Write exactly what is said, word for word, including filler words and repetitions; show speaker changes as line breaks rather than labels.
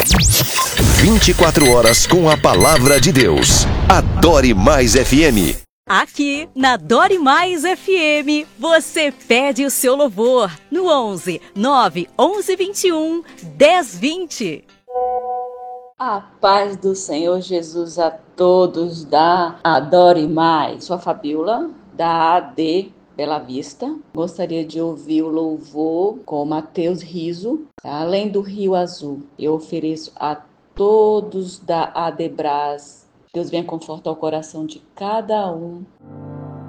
vinte e quatro horas com a palavra de Deus. Adore Mais F M.
Aqui na Adore Mais F M, você pede o seu louvor no onze, nove, onze, vinte e um, dez, vinte.
A paz do Senhor Jesus a todos da Adore Mais. Sou a Fabiola, da A D Bela Vista. Gostaria de ouvir o louvor com Mateus Riso, Além do Rio Azul. Eu ofereço a todos da Adebras. Deus venha confortar o coração de cada um.